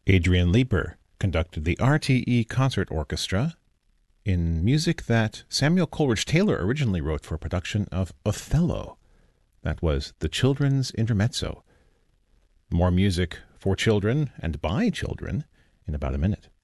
Adrian Leeper conducted the RTE Concert Orchestra in music that Samuel Coleridge Taylor originally wrote for a production of Othello. That was the Children's Intermezzo. More music for children and by children in about a minute.